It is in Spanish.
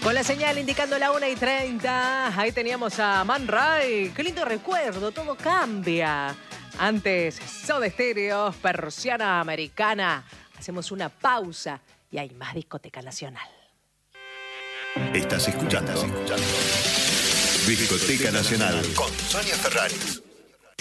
Con la señal indicando la 1:30, ahí teníamos a Man Ray. Qué lindo recuerdo, todo cambia. Antes, Soda Stereo, Persiana Americana. Hacemos una pausa y hay más Discoteca Nacional. Estás escuchando Discoteca Nacional con Sonia Ferraris.